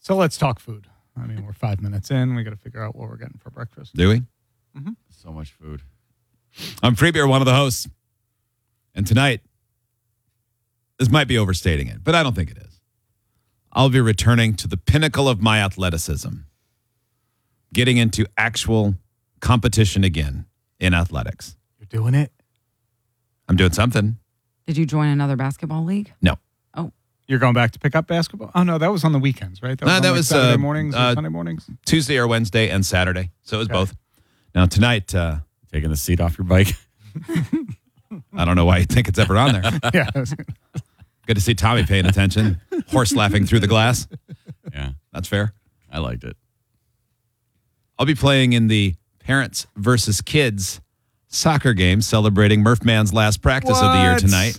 So let's talk food. I mean, we're 5 minutes in. We got to figure out what we're getting for breakfast. Do we? Mm-hmm. So much food. I'm Free Beer, one of the hosts. And tonight, this might be overstating it, but I don't think it is. I'll be returning to the pinnacle of my athleticism, getting into actual competition again in athletics. You're doing it? I'm doing something. Did you join another basketball league? No. Oh. You're going back to pick up basketball? Oh, no, that was on the weekends, right? No, that was Saturday mornings or Sunday mornings? Tuesday or Wednesday and Saturday. So it was both. Now, tonight, taking the seat off your bike. I don't know why you think it's ever on there. Yeah. Good to see Tommy paying attention. Horse laughing through the glass. Yeah, That's fair. I liked it. I'll be playing in the parents versus kids soccer game celebrating Murph Man's last practice of the year tonight.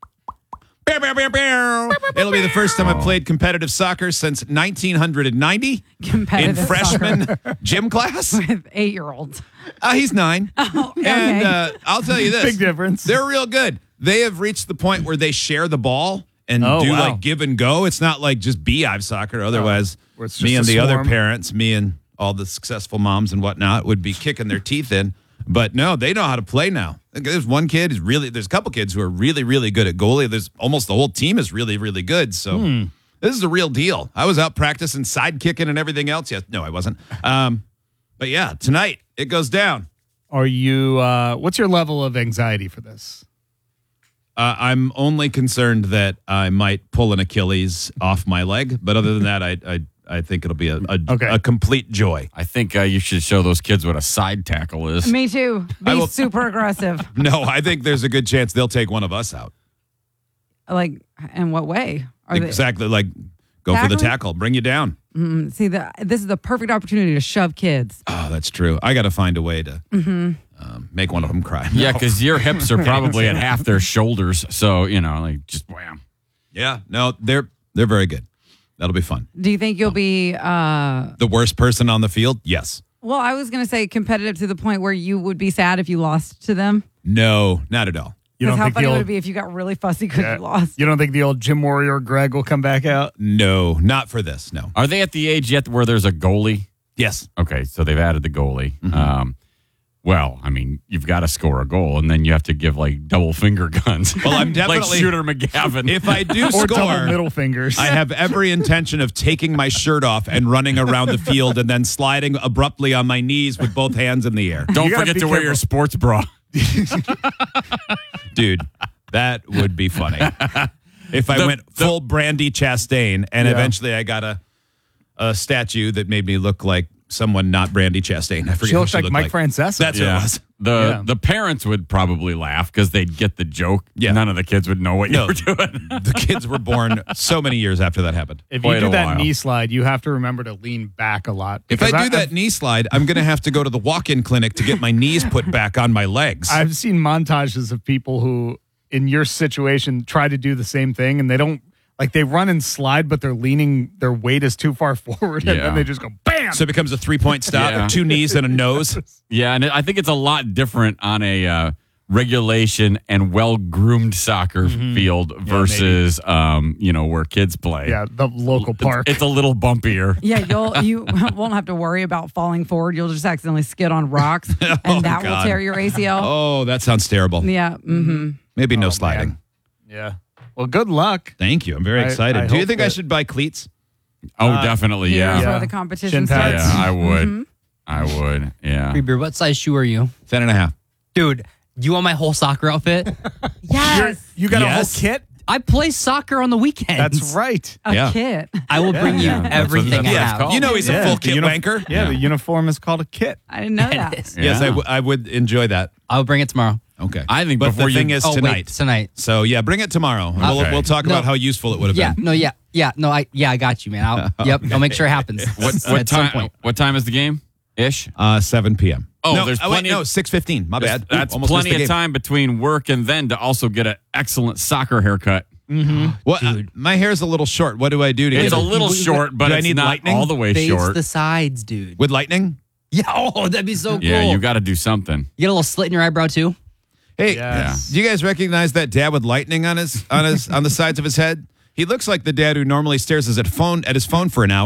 It'll be the first time I've played competitive soccer since 1990 Competitive in freshman gym class. with 8-year-olds. He's 9. Oh, okay. And I'll tell you this. Big difference. They're real good. They have reached the point where they share the ball and do wow. like give and go. It's not like just beehive soccer. Otherwise, where it's me and just a the other swarm. parents, me and all the successful moms and whatnot would be kicking their teeth in. But no, they know how to play now. There's one kid who's there's a couple kids who are really, really good at goalie. There's almost the whole team is really, really good. So this is a real deal. I was out practicing side kicking and everything else. Yes, no, I wasn't. But yeah, tonight it goes down. Are you, what's your level of anxiety for this? I'm only concerned that I might pull an Achilles off my leg. But other than that, I think it'll be a complete joy. I think you should show those kids what a side tackle is. Me too. Be super aggressive. No, I think there's a good chance they'll take one of us out. Like, in what way? Exactly. Like, go for the Tackling? tackle. Bring you down. See, this is the perfect opportunity to shove kids. Oh, that's true. I got to find a way to make one of them cry. Yeah, because your hips are probably at half their shoulders. So, like just wham. Yeah. No, they're very good. That'll be fun. Do you think you'll be... The worst person on the field? Yes. Well, I was going to say competitive to the point where you would be sad if you lost to them. No, not at all. You Because don't how think funny the would old, it be if you got really fussy because you lost? you don't think the old gym warrior Greg will come back out? No, not for this. No. Are they at the age yet where there's a goalie? Yes. Okay, so they've added the goalie. Well, I mean, you've got to score a goal, and then you have to give like double finger guns. Well, I'm like definitely Shooter McGavin. If I do Or double score, middle fingers. I have every intention of taking my shirt off and running around the field and then sliding abruptly on my knees with both hands in the air. Don't You gotta forget be to wear your careful. sports bra. Dude, that would be funny. If I went full Brandy Chastain and eventually I got a statue that made me look like someone not Brandy Chastain. I forget She what looks she like looked Mike Francesa. That's what it was. The parents would probably laugh because they'd get the joke. Yeah. None of the kids would know what you No. were doing. The kids were born so many years after that happened. If Quite you do a that while. knee slide, you have to remember to lean back a lot. If I Because do that knee slide, I'm going to have to go to the walk-in clinic to get my knees put back on my legs. I've seen montages of people who, in your situation, try to do the same thing, and they don't, like they run and slide, but they're leaning, their weight is too far forward, and Yeah. then they just go bam. So it becomes a 3-point stop, Yeah. 2 knees and a nose. Yeah, and I think it's a lot different on a regulation and well-groomed soccer field versus, where kids play. Yeah, the local park. It's a little bumpier. Yeah, you won't have to worry about falling forward. You'll just accidentally skid on rocks, and that will God. tear your ACL. Oh, that sounds terrible. Yeah. Mm-hmm. Maybe no sliding. man. Yeah. Well, good luck. Thank you. I'm very I excited. Do you hope think I that- should buy cleats? Oh, definitely, Here's yeah. where the competition Shin starts. pads. Yeah, I would. I would, yeah. Free beer, what size shoe are you? 10.5. Dude, do you want my whole soccer outfit? Yes. You got Yes. a whole kit? I play soccer on the weekends. That's right. A Yeah. kit. I will bring you Yeah, that's what- everything that's I what it's have. called. You know he's a full kit wanker. Yeah, the uniform is called a kit. I didn't know It that. is. Yes, Yeah. I would enjoy that. I'll bring it tomorrow. Okay. I think but before the you- thing is Oh, tonight. wait, tonight. So yeah, bring it tomorrow. Okay. We'll talk about No. how useful it would have Yeah, been. no, I got you, man. I'll make sure it happens. What at some time? point. What time is the game? Ish. 7 p.m. Oh, no, there's plenty no, of- 6:15. My bad. That's Almost missed plenty the of game. time between work and then to also get an excellent soccer haircut. Well, my hair's a little short. What do I do to It's get a it? little short, but Do I it's need not lightning? all the way Fades short. the sides, dude. with lightning? Yeah, oh, that'd be so cool. Yeah, you got to do something. You get a little slit in your eyebrow too. Hey, Yes. do you guys recognize that dad with lightning on the sides of his head? He looks like the dad who normally stares at his phone for an hour.